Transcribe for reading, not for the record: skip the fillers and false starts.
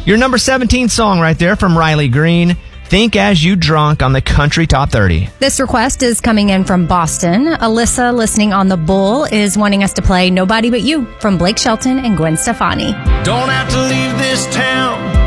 Your number 17 song right there from Riley Green, Think As You Drunk on the Country Top 30. This request is coming in from Boston. Alyssa, listening on the Bull, is wanting us to play Nobody But You from Blake Shelton and Gwen Stefani. Don't have to leave this town